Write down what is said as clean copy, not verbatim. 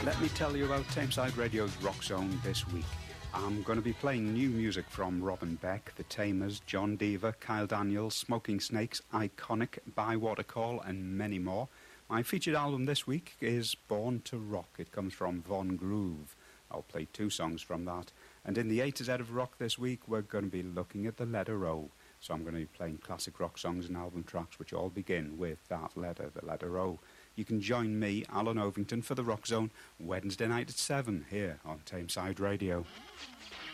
Let me tell you about Tameside Radio's Rock Zone this week. I'm going to be playing new music from Robin Beck, The Tamers, John Deaver, Kyle Daniels, Smoking Snakes, Iconic, Bywater Call, and many more. My featured album this week is Born to Rock. It comes from Von Groove. I'll play 2 songs from that. And in the A to Z of rock this week, we're going to be looking at the letter O. So I'm going to be playing classic rock songs and album tracks which all begin with that letter, the letter O. You can join me, Alan Ovington, for the Rock Zone Wednesday night at 7 here on Tameside Radio.